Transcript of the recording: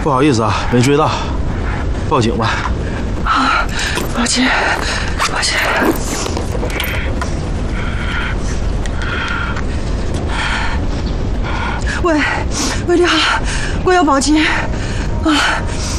不好意思啊，没追到，报警吧。 啊，抱歉，抱歉。喂，你好，我要报警啊！